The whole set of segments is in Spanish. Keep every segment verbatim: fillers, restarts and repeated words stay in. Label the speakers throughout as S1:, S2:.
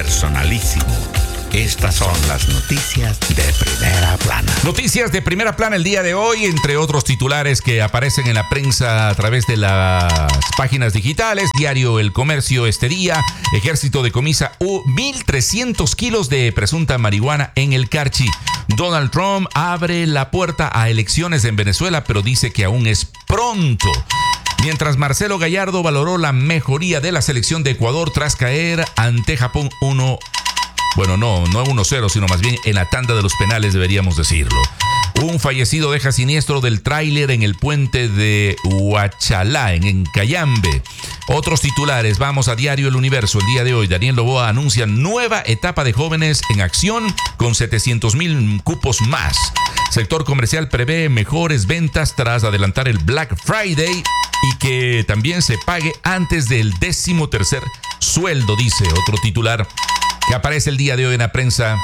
S1: personalísimo. Estas son las noticias de primera plana.
S2: Noticias de primera plana el día de hoy, entre otros titulares que aparecen en la prensa a través de las páginas digitales. Diario El Comercio este día. Ejército decomisa mil trescientos kilos de presunta marihuana en el Carchi. Donald Trump abre la puerta a elecciones en Venezuela, pero dice que aún es pronto. Mientras Marcelo Gallardo valoró la mejoría de la selección de Ecuador tras caer ante Japón uno. Bueno, no, no uno cero, sino más bien en la tanda de los penales, deberíamos decirlo. Un fallecido deja siniestro del tráiler en el puente de Huachalá, en Cayambe. Otros titulares, vamos a Diario El Universo. El día de hoy, Daniel Noboa anuncia nueva etapa de jóvenes en acción con setecientos mil cupos más. Sector comercial prevé mejores ventas tras adelantar el Black Friday y que también se pague antes del décimo tercer sueldo, dice otro titular que aparece el día de hoy en la prensa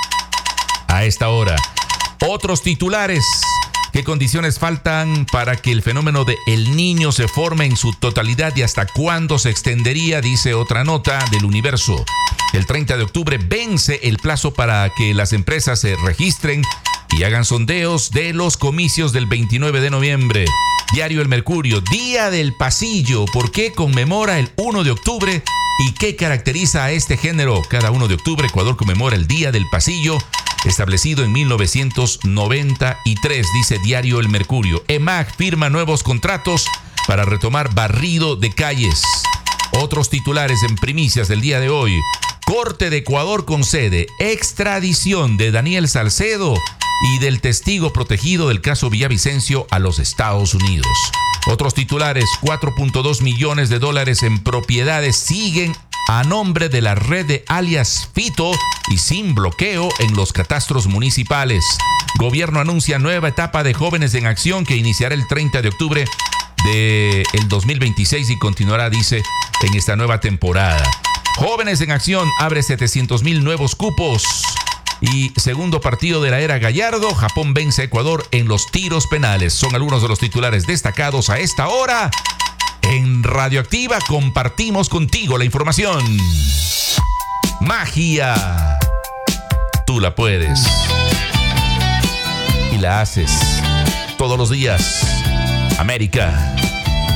S2: a esta hora. Otros titulares. ¿Qué condiciones faltan para que el fenómeno de El Niño se forme en su totalidad y hasta cuándo se extendería? Dice otra nota del Universo. El treinta de octubre vence el plazo para que las empresas se registren y hagan sondeos de los comicios del veintinueve de noviembre. Diario El Mercurio, Día del Pasillo. ¿Por qué conmemora el uno de octubre? ¿Y qué caracteriza a este género? Cada uno de octubre Ecuador conmemora el Día del Pasillo, establecido en mil novecientos noventa y tres, dice Diario El Mercurio. EMAG firma nuevos contratos para retomar barrido de calles. Otros titulares en primicias del día de hoy. Corte de Ecuador concede extradición de Daniel Salcedo y del testigo protegido del caso Villavicencio a los Estados Unidos. Otros titulares, cuatro punto dos millones de dólares en propiedades siguen a nombre de la red de alias Fito y sin bloqueo en los catastros municipales. Gobierno anuncia nueva etapa de Jóvenes en Acción que iniciará el treinta de octubre del dos mil veintiséis y continuará, dice, en esta nueva temporada. Jóvenes en Acción abre setecientos mil nuevos cupos. Y segundo partido de la era Gallardo, Japón vence a Ecuador en los tiros penales. Son algunos de los titulares destacados a esta hora. En Radioactiva compartimos contigo la información. Magia. Tú la puedes. Y la haces todos los días. América.